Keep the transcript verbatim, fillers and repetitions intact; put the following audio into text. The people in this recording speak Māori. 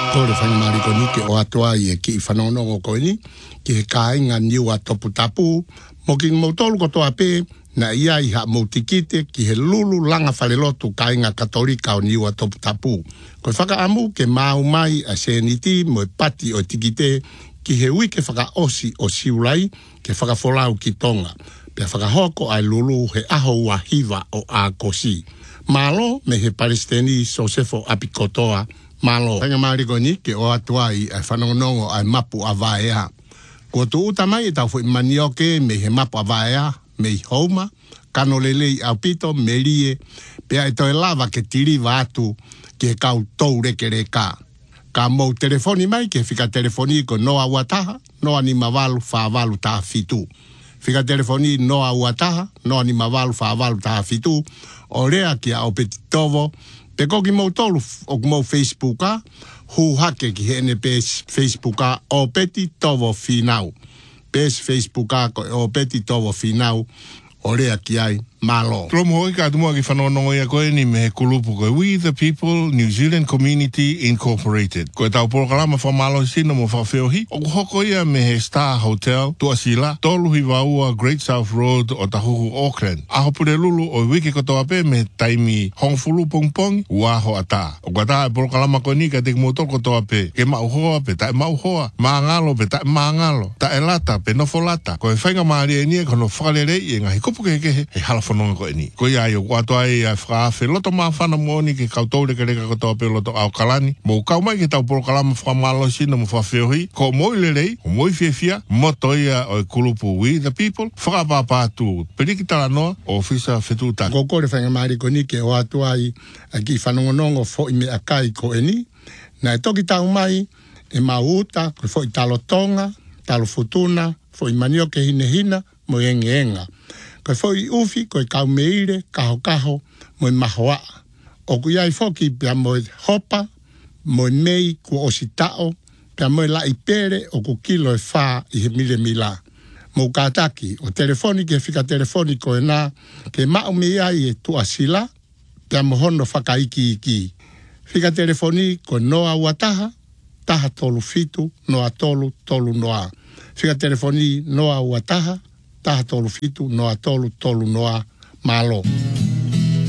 Ko le whanga mariko ni ke o atoa i e ki i whanonongo ko ni, ki he kāinga niu a topu tapu, mo ki mo tolu ko toa pē, na ia i ha mo tikite ki he lulu langa whalelotu kāinga katolika o niu a topu tapu. Ko whaka amu ke mau mai a seniti mo e pati o tikite, ki he ui ke whaka osi o siulai, ke whaka folau ki tonga. Pea whaka hoko ai lulu he aho ua hiva o a kosi. Malo me he Palestini Sosefo Apikotoa, malo. Hanga mariko ni ke o atua i ai whanongonongo ai mapu a vaea. Ko tu uta mai e tau fo i manioke me he mapu a vaea, me i houma, kano lelei au pito, me lie, pea e toi lava ke tiri vatu ke kau tou reke reka. Ka mou telefoni mai ke fika telefoni ko noa uataha, noa ni mavalu whaavalu taha fitu. Fika telefoni noa uataha, noa ni mavalu whaavalu taha fitu, o rea ki a o peti tovo, pe koki mou tolu o mou Facebooka, hu hake ki hene pes Facebooka o peti tovo finau. Pes Facebooka ko o peti tovo finau, o rea ki ai malo. Tromo hoi ka tumua ki whanonongo ia koe ni me he kulupu koe. We the People New Zealand Community Incorporated. Koe tau porokalama whamalo sino mo whawheohi. O hoko ia me he Star Hotel, Tuasila, tolu hi waua Great South Road o Tahuhu, Auckland. Aho pure lulu o wiki kotoa pe me taimi hongfulu pongpong, uaho ata. O kata e porokalama koe ni ka te motor kotoa pe. Ke mauhoa pe tae mauhoa. Maangalo pe tae maangalo. Tae lata pe nofo lata. Koe whainga maari e nie kono whakalere i e ngahi kupu ke ke he hala whanonga koe ni. Koe ai o kua toa e a whaafe loto maa whana mooni ke kau reka reka kotoa pe loto au kalani. Mo kau mai ke tau porokalama whamalo sino mo whawheohi. Ko moi lerei, o moi whiawhia, moto ia o e kulupu We the People, whakapapātu perikitala noa o whisa whetūtaki. Ko kore whainga mariko ni ke o atua i a ki whanongonongo fo i me a kai ko e ni. Na e toki tau mai e mauta, ko fo i talo tonga, talo futuna, fo i manioke hine hina, mo enge enga. Ko fo i ufi, ko i kau meire, kaho kaho, mo i mahoa. O ku iai foki pia mo i hopa, mo i mei ku ositao, pia mo i la i pere o ku kilo e wha i he mile mila. Mo kātaki, o telefoni ke fika telefoni ko e nā, ke mau me iai e Tuasila, pia mo hono whakaiki iki. Fika telefoni ko noa uataha, taha tolu fitu, noa tolu, tolu noa. Fika telefoni noa uataha, taha tolu fitu, noa tolu, tolu noa, malo.